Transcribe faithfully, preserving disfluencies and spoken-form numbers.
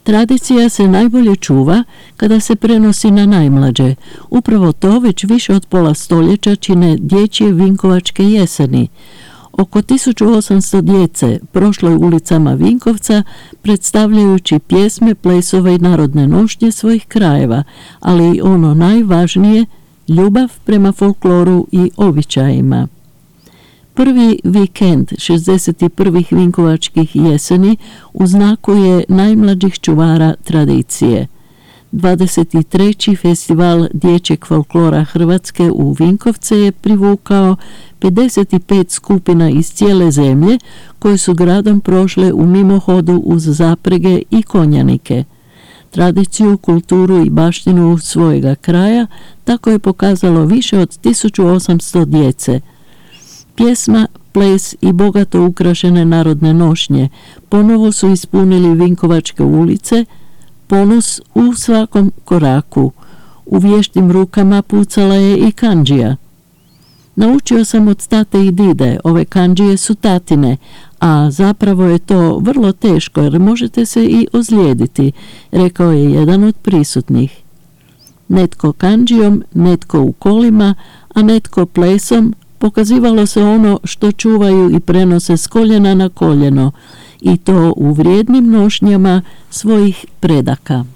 Tradicija se najbolje čuva kada se prenosi na najmlađe. Upravo to već više od pola stoljeća čine dječje Vinkovačke jeseni. Oko tisuću osamsto djece prošlo je ulicama Vinkovca predstavljajući pjesme, plesove i narodne nošnje svojih krajeva, ali i ono najvažnije, ljubav prema folkloru i običajima. Prvi vikend šezdeset prvih Vinkovačkih jeseni u znaku je najmlađih čuvara tradicije. dvadeset treći festival dječjeg folklora Hrvatske u Vinkovce je privukao pedeset pet skupina iz cijele zemlje koje su gradom prošle u mimohodu uz zaprege i konjanike. Tradiciju, kulturu i baštinu svojega kraja tako je pokazalo više od tisuću osamsto djece. Pjesma, ples i bogato ukrašene narodne nošnje ponovo su ispunili Vinkovačke ulice, ponos u svakom koraku. U vještim rukama pucala je i kandžija. Naučio sam od tate i dide, ove kandžije su tatine, a zapravo je to vrlo teško jer možete se i ozlijediti, rekao je jedan od prisutnih. Netko kandžijom, netko u kolima, a netko plesom, pokazivalo se ono što čuvaju i prenose s koljena na koljeno, i to u vrijednim nošnjama svojih predaka.